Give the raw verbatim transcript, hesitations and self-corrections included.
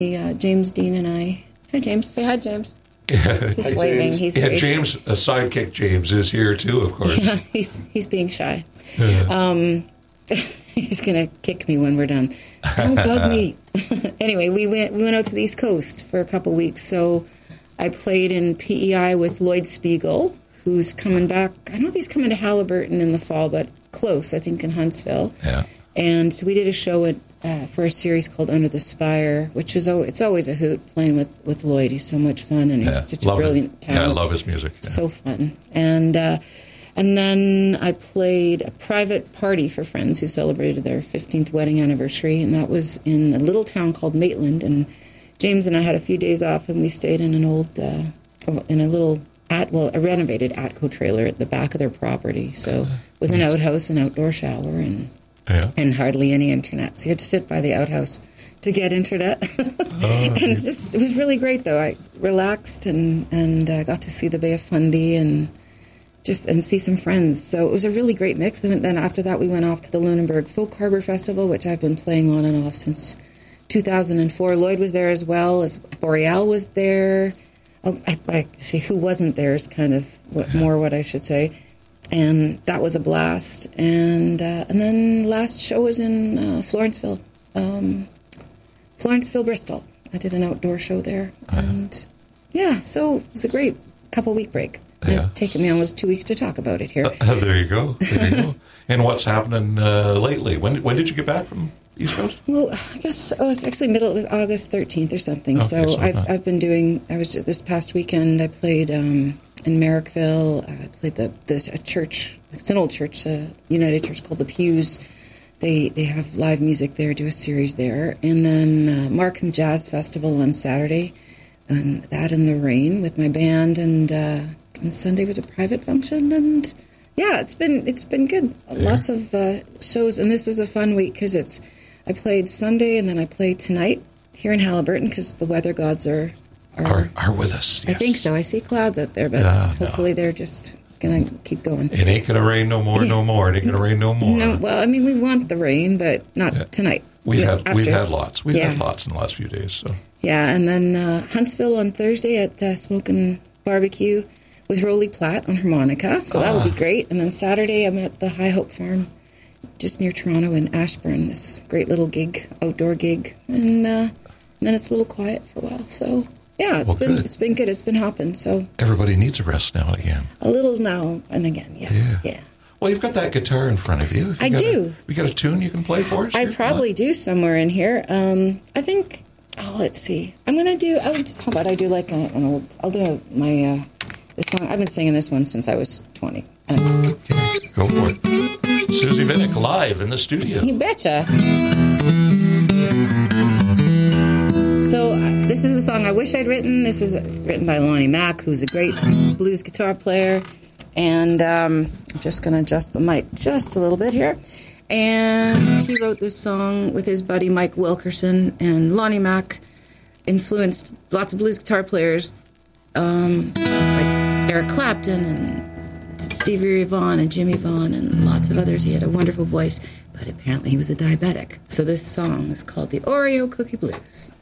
uh, James Dean and I. Hi, James. Say hi, James. Yeah. He's Hi, waving. James. He's yeah, very James, a sidekick James, is here too, of course. Yeah, he's he's being shy. Yeah. Um, he's gonna kick me when we're done. Don't bug me. Anyway, we went we went out to the East Coast for a couple weeks. So I played in P E I with Lloyd Spiegel, who's coming back. I don't know if he's coming to Halliburton in the fall, but close, I think, in Huntsville. Yeah. And so we did a show at, uh, for a series called Under the Spire, which is oh, it's always a hoot playing with, with Lloyd. He's so much fun, and he's Yeah. such Love a brilliant it. talent. Yeah, I love his music. Yeah. So fun. And uh, and then I played a private party for friends who celebrated their fifteenth wedding anniversary, and that was in a little town called Maitland. And James and I had a few days off, and we stayed in an old, uh, in a little, at well, a renovated Atco trailer at the back of their property. So with an outhouse and outdoor shower and Yeah. and hardly any internet. So you had to sit by the outhouse to get internet. Oh, and just it was really great, though. I relaxed and, and uh, got to see the Bay of Fundy and just and see some friends. So it was a really great mix. Then, then after that, we went off to the Lunenburg Folk Harbor Festival, which I've been playing on and off since two thousand four. Lloyd was there as well. As Boreal was there. Oh, I, I, see, who wasn't there is kind of what, more what I should say. And that was a blast. And uh, and then last show was in uh, Florenceville, um, Florenceville, Bristol. I did an outdoor show there. Uh-huh. And yeah, so it was a great couple week break. Yeah. It's taken me almost two weeks to talk about it here. Uh, there you go. There you go. And what's happening uh, lately? When when did you get back from East Coast? Well, I guess oh, it was actually middle. It was August thirteenth or something. Okay, so so I've not- I've been doing. I was just this past weekend. I played um, in Merrickville. I played the this a church. It's an old church, a United Church called the Pews. They they have live music there. Do a series there, and then uh, Markham Jazz Festival on Saturday, and that in the rain with my band. And uh, and Sunday was a private function. And yeah, it's been it's been good. Yeah. Lots of uh, shows, and this is a fun week because it's. I played Sunday, and then I played tonight here in Halliburton because the weather gods are are, Are, are with us. I Yes. think so. I see clouds out there, but Yeah, hopefully no. they're just going to keep going. It ain't going to rain no more, no more. It ain't going to rain no more. No, well, I mean, we want the rain, but not Yeah. tonight. We've Yeah, had we've after. had lots. We've Yeah. had lots in the last few days. So Yeah, and then uh, Huntsville on Thursday at uh, Smokin' Barbecue with Rolly Platt on harmonica, so that will be great. And then Saturday I'm at the High Hope Farm just near Toronto in Ashburn, this great little gig, outdoor gig. And, uh, and then it's a little quiet for a while. So, yeah, it's Well, been good. it's been good. It's been hopping. So, everybody needs a rest now and again. a little now and again, yeah. Yeah. Yeah. Well, you've got that guitar in front of you. If you I got do. A, we got a tune you can play for us? I here? probably do somewhere in here. Um, I think, oh, let's see. I'm going to do, I'll, how about I do like a, an old, I'll do a, my, uh, this song. I've been singing this one since I was twenty. Um, Okay, go for it. Susie Vinnick live in the studio. You betcha. So uh, this is a song I wish I'd written. This is written by Lonnie Mack, who's a great blues guitar player. And um, I'm just going to adjust the mic just a little bit here. And he wrote this song with his buddy Mike Wilkerson. And Lonnie Mack influenced lots of blues guitar players um, like Eric Clapton and Stevie Ray Vaughan and Jimmy Vaughan and lots of others. He had a wonderful voice, but apparently he was a diabetic. So this song is called the Oreo Cookie Blues.